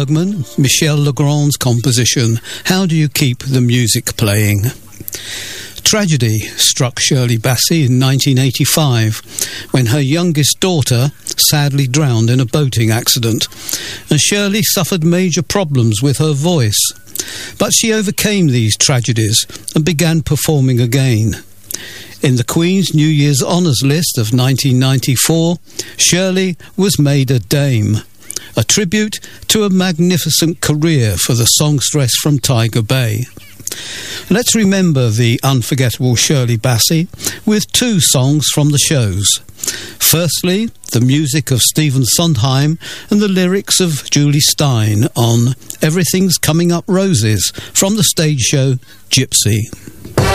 Bergman, Michel Legrand's composition, How Do You Keep the Music Playing? Tragedy struck Shirley Bassey in 1985 when her youngest daughter sadly drowned in a boating accident, and Shirley suffered major problems with her voice. But she overcame these tragedies and began performing again. In the Queen's New Year's Honours List of 1994, Shirley was made a Dame, a tribute to a magnificent career for the songstress from Tiger Bay. Let's remember the unforgettable Shirley Bassey with two songs from the shows. Firstly, the music of Stephen Sondheim and the lyrics of Julie Stein on Everything's Coming Up Roses from the stage show Gypsy.